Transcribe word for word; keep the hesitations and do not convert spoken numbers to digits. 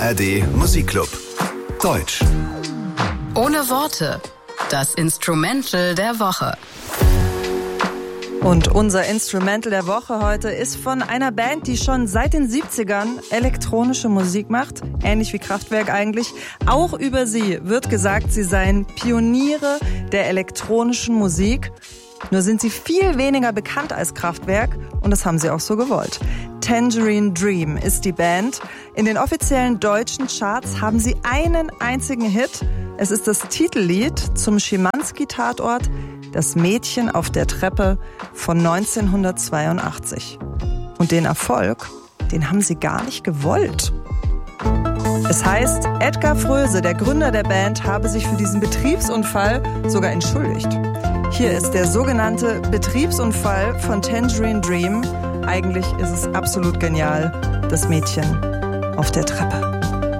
R D Musikclub. Deutsch. Ohne Worte. Das Instrumental der Woche. Und unser Instrumental der Woche heute ist von einer Band, die schon seit den siebzigern elektronische Musik macht. Ähnlich wie Kraftwerk eigentlich. Auch über sie wird gesagt, sie seien Pioniere der elektronischen Musik. Nur sind sie viel weniger bekannt als Kraftwerk und das haben sie auch so gewollt. Tangerine Dream ist die Band. In den offiziellen deutschen Charts haben sie einen einzigen Hit. Es ist das Titellied zum Schimanski-Tatort Das Mädchen auf der Treppe von neunzehnhundertzweiundachtzig. Und den Erfolg, den haben sie gar nicht gewollt. Es heißt, Edgar Fröse, der Gründer der Band, habe sich für diesen Betriebsunfall sogar entschuldigt. Hier ist der sogenannte Betriebsunfall von Tangerine Dream. Eigentlich ist es absolut genial. Das Mädchen auf der Treppe.